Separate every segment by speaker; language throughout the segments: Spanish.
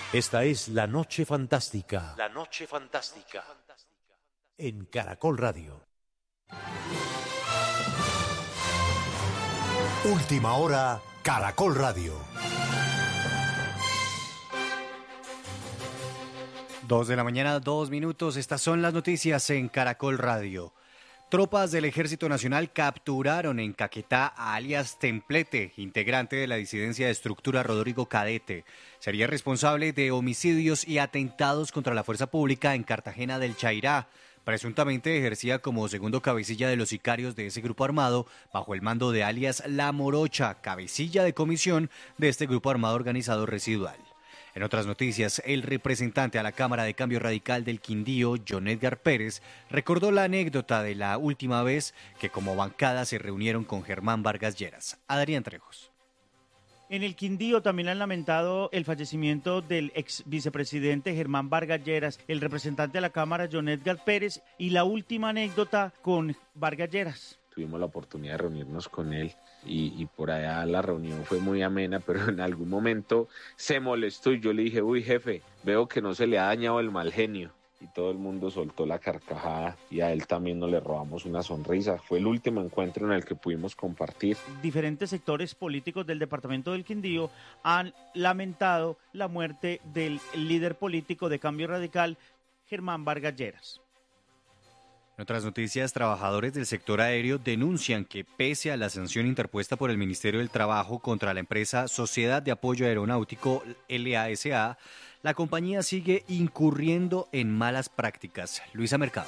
Speaker 1: Esta es La Noche Fantástica. La Noche Fantástica. En Caracol Radio.
Speaker 2: Última hora, Caracol Radio.
Speaker 3: 2:02 a.m. Estas son las noticias en Caracol Radio. Tropas del Ejército Nacional capturaron en Caquetá a alias Templete, integrante de la disidencia de estructura Rodrigo Cadete. Sería responsable de homicidios y atentados contra la fuerza pública en Cartagena del Chairá. Presuntamente ejercía como segundo cabecilla de los sicarios de ese grupo armado bajo el mando de alias La Morocha, cabecilla de comisión de este grupo armado organizado residual. En otras noticias, el representante a la Cámara de Cambio Radical del Quindío, John Edgar Pérez, recordó la anécdota de la última vez que como bancada se reunieron con Germán Vargas Lleras. Adrián Trejos.
Speaker 4: En el Quindío también han lamentado el fallecimiento del ex vicepresidente Germán Vargas Lleras, el representante de la Cámara, John Edgar Pérez, y la última anécdota con Vargas Lleras.
Speaker 5: Tuvimos la oportunidad de reunirnos con él y por allá la reunión fue muy amena, pero en algún momento se molestó y yo le dije, uy jefe, veo que no se le ha dañado el mal genio. Y todo el mundo soltó la carcajada y a él también nos le robamos una sonrisa. Fue el último encuentro en el que pudimos compartir.
Speaker 4: Diferentes sectores políticos del departamento del Quindío han lamentado la muerte del líder político de Cambio Radical, Germán Vargas Lleras.
Speaker 3: En otras noticias, trabajadores del sector aéreo denuncian que pese a la sanción interpuesta por el Ministerio del Trabajo contra la empresa Sociedad de Apoyo Aeronáutico, LASA, la compañía sigue incurriendo en malas prácticas. Luisa Mercado.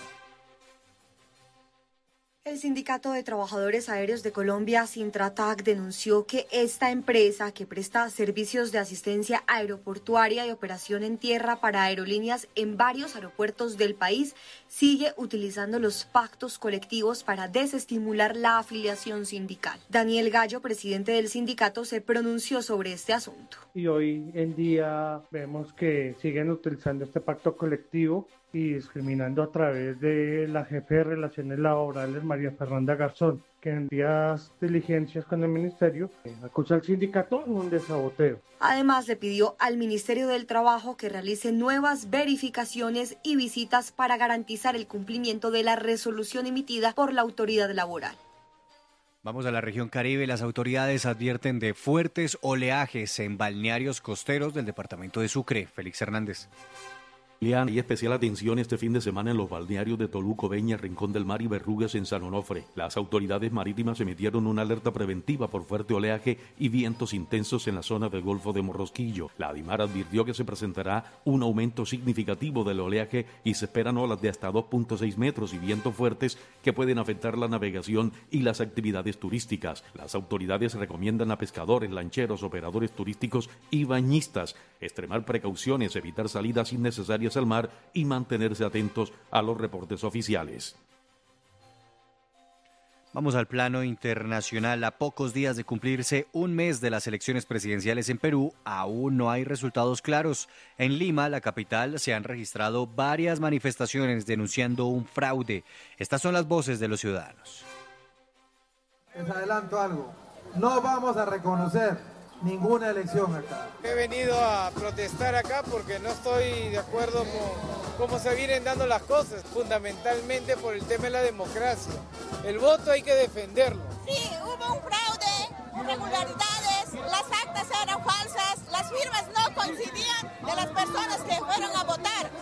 Speaker 6: El Sindicato de Trabajadores Aéreos de Colombia, Sintratac, denunció que esta empresa, que presta servicios de asistencia aeroportuaria y operación en tierra para aerolíneas en varios aeropuertos del país, sigue utilizando los pactos colectivos para desestimular la afiliación sindical. Daniel Gallo, presidente del sindicato, se pronunció sobre este asunto.
Speaker 7: Y hoy en día vemos que siguen utilizando este pacto colectivo y discriminando a través de la jefe de Relaciones Laborales, María Fernanda Garzón, que en días diligencias con el ministerio acusa al sindicato en un desaboteo.
Speaker 6: Además, le pidió al Ministerio del Trabajo que realice nuevas verificaciones y visitas para garantizar el cumplimiento de la resolución emitida por la autoridad laboral.
Speaker 3: Vamos a la región Caribe. Las autoridades advierten de fuertes oleajes en balnearios costeros del departamento de Sucre. Félix Hernández.
Speaker 8: Y especial atención este fin de semana en los balnearios de Toluco, Beña, Rincón del Mar y Berrugas en San Onofre. Las autoridades marítimas emitieron una alerta preventiva por fuerte oleaje y vientos intensos en la zona del Golfo de Morrosquillo. La ADIMAR advirtió que se presentará un aumento significativo del oleaje y se esperan olas de hasta 2.6 metros y vientos fuertes que pueden afectar la navegación y las actividades turísticas. Las autoridades recomiendan a pescadores, lancheros, operadores turísticos y bañistas extremar precauciones, evitar salidas innecesarias al mar y mantenerse atentos a los reportes oficiales.
Speaker 3: Vamos al plano internacional. A pocos días de cumplirse un mes de las elecciones presidenciales en Perú, aún no hay resultados claros. En Lima, la capital, se han registrado varias manifestaciones denunciando un fraude. Estas son las voces de los ciudadanos.
Speaker 9: Les adelanto algo, no vamos a reconocer ninguna elección acá.
Speaker 10: He venido a protestar acá porque no estoy de acuerdo con cómo se vienen dando las cosas, fundamentalmente por el tema de la democracia. El voto hay que defenderlo.
Speaker 11: Sí, hubo un fraude, irregularidades, las actas eran falsas, las firmas no coincidían de las personas que fueron a votar.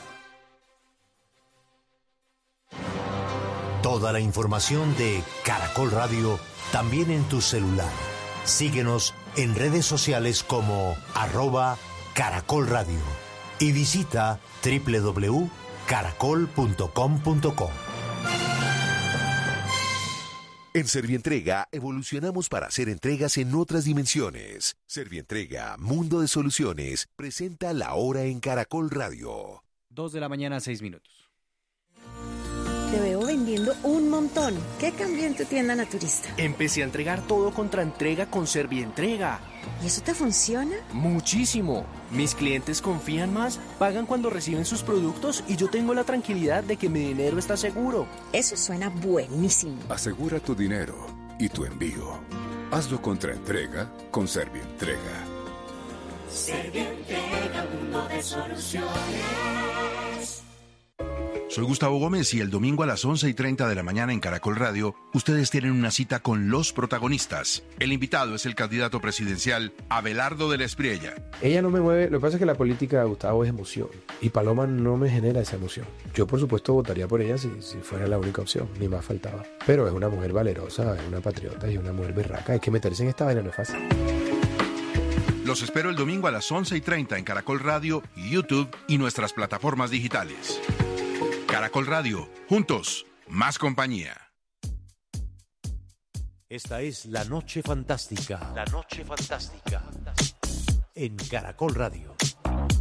Speaker 2: Toda la información de Caracol Radio también en tu celular. Síguenos en redes sociales como @Caracol Radio y visita www.caracol.com.co.
Speaker 12: En Servientrega evolucionamos para hacer entregas en otras dimensiones. Servientrega, Mundo de Soluciones, presenta La Hora en Caracol Radio.
Speaker 3: 2:06 a.m.
Speaker 13: Te veo vendiendo un montón. ¿Qué cambió en tu tienda naturista?
Speaker 14: Empecé a entregar todo contra entrega con Servientrega.
Speaker 13: ¿Y eso te funciona?
Speaker 14: Muchísimo. Mis clientes confían más, pagan cuando reciben sus productos y yo tengo la tranquilidad de que mi dinero está seguro.
Speaker 13: Eso suena buenísimo.
Speaker 15: Asegura tu dinero y tu envío. Hazlo contra entrega con Servientrega.
Speaker 16: Servientrega, mundo Mundo de Soluciones.
Speaker 17: Soy Gustavo Gómez y el domingo a las 11:30 de la mañana en Caracol Radio, ustedes tienen una cita con los protagonistas. El invitado es el candidato presidencial Abelardo de la Espriella.
Speaker 18: Ella no me mueve, lo que pasa es que la política de Gustavo es emoción y Paloma no me genera esa emoción. Yo por supuesto votaría por ella si fuera la única opción, ni más faltaba. Pero es una mujer valerosa, es una patriota y una mujer berraca. Es que meterse en esta vaina no es fácil.
Speaker 17: Los espero el domingo a las 11:30 en Caracol Radio, YouTube y nuestras plataformas digitales. Caracol Radio, juntos, más compañía.
Speaker 1: Esta es La Noche Fantástica. La Noche Fantástica. En Caracol Radio.